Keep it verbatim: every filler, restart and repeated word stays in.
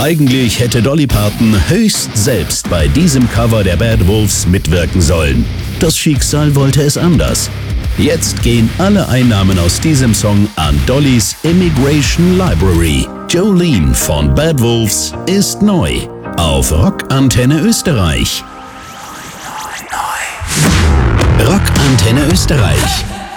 Eigentlich hätte Dolly Parton höchst selbst bei diesem Cover der Bad Wolves mitwirken sollen. Das Schicksal wollte es anders. Jetzt gehen alle Einnahmen aus diesem Song an Dollys Immigration Library. Jolene von Bad Wolves ist neu auf Rockantenne Österreich. Rockantenne Österreich.